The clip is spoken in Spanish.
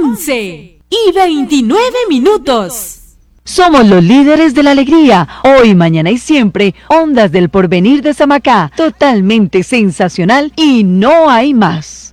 11:29. Somos los líderes de la alegría, hoy, mañana y siempre, Ondas del Porvenir de Samacá, totalmente sensacional y no hay más.